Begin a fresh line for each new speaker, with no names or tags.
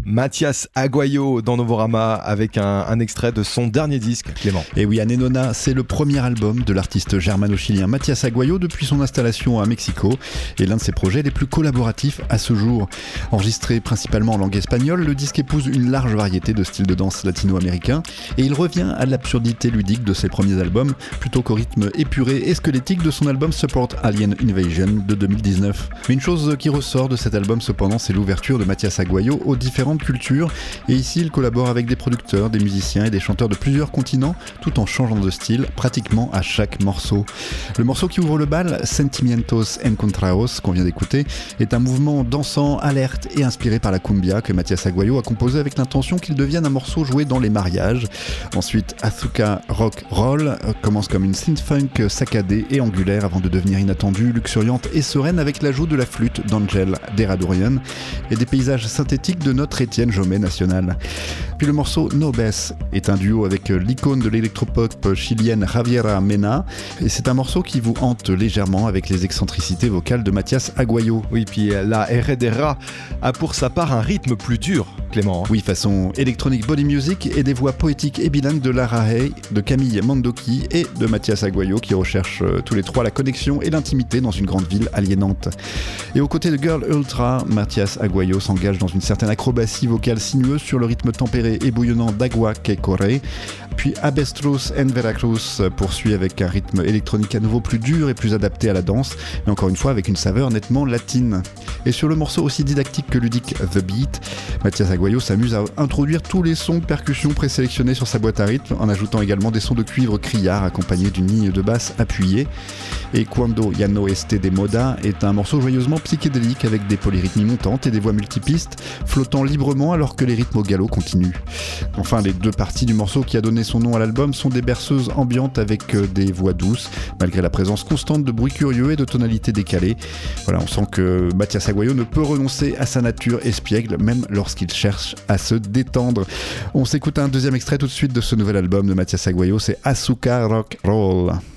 Mathias Aguayo dans Novorama avec un extrait de son dernier disque, Clément.
Et oui, Anenona, c'est le premier album de l'artiste germano-chilien Mathias Aguayo depuis son installation à Mexico et l'un de ses projets les plus collaboratifs à ce jour. Enregistré principalement en langue espagnole, le disque épouse une large variété de styles de danse latino-américains et il revient à l'absurdité ludique de ses premiers albums plutôt qu'au rythme épuré et squelettique de son album Support Alien Invasion de 2019. Mais une chose qui ressort de cet album cependant, c'est l'ouverture de Mathias Aguayo aux différentes cultures et ici il collabore avec des producteurs, des musiciens et des chanteurs de plusieurs continents tout en changeant de style pratiquement à chaque morceau. Le morceau qui ouvre le bal, Sentimientos Encontrados, qu'on vient d'écouter, est un mouvement dansant, alerte et inspiré par la cumbia que Mathias Aguayo a composé avec l'intention qu'il devienne un morceau joué dans les mariages. Ensuite, Azúcar Rock Roll commence comme une synth-funk saccadée et angulaire avant de devenir inattendue, luxuriante et sereine avec l'ajout de la flûte d'Angel Deradorian et des paysages synthétiques de notre Étienne Jomet national. Puis le morceau No Bess est un duo avec l'icône de l'électropop chilienne Javiera Mena et c'est un morceau qui vous hante légèrement avec les excentricités vocales de Mathias Aguayo.
Oui, puis la Heredera a pour sa part un rythme plus dur, Clément.
Oui, façon electronic body music et des voix poétiques et bilingues de Lara Hay, de Camille Mandoki et de Mathias Aguayo qui recherchent tous les trois la connexion et l'intimité dans une grande ville aliénante. Et aux côtés de Girl Ultra, Mathias Aguayo s'engage dans une certaine acrobatie vocale sinueuse sur le rythme tempéré et bouillonnant d'Agua que Corre. Puis Abestrus and Veracruz poursuit avec un rythme électronique à nouveau plus dur et plus adapté à la danse, mais encore une fois avec une saveur nettement latine. Et sur le morceau aussi didactique que ludique The Beat, Mathias Aguayo s'amuse à introduire tous les sons de percussion présélectionnés sur sa boîte à rythme, en ajoutant également des sons de cuivre criard accompagnés d'une ligne de basse appuyée. Et Cuando Ya No Esté de Moda est un morceau joyeusement psychédélique avec des polyrythmies montantes et des voix multipistes, flottant librement alors que les rythmes au galop continuent. Enfin, les deux parties du morceau qui a donné son nom à l'album sont des berceuses ambiantes avec des voix douces, malgré la présence constante de bruits curieux et de tonalités décalées. Voilà, on sent que Mathias Aguayo ne peut renoncer à sa nature espiègle, même lorsqu'il cherche à se détendre. On s'écoute un deuxième extrait tout de suite de ce nouvel album de Mathias Aguayo, c'est Azúcar Rock Roll.